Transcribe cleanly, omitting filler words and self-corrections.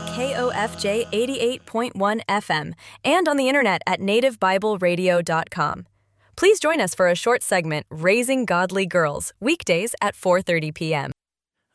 KOFJ 88.1 FM and on the internet at nativebibleradio.com. Please join us for a short segment, Raising Godly Girls, weekdays at 4:30 p.m.